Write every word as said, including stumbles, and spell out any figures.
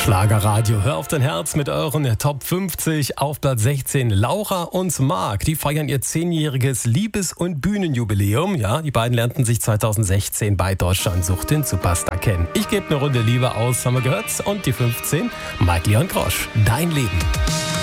Schlagerradio, hör auf dein Herz mit euren Top fünfzig. Auf Platz sechzehn Laura und Marc. Die feiern ihr zehnjähriges Liebes- und Bühnenjubiläum. Ja, die beiden lernten sich zweitausendsechzehn bei Deutschland sucht den Superstar kennen. Ich gebe eine Runde Liebe aus, haben wir gehört. Und die fünfzehn, Mike Leon Grosch. Dein Leben.